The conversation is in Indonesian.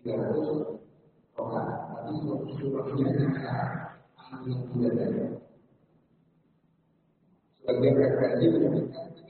300 orang, tapi seluruhnya hanya anak yang tidak ada. Sebagai referensi menyebutkan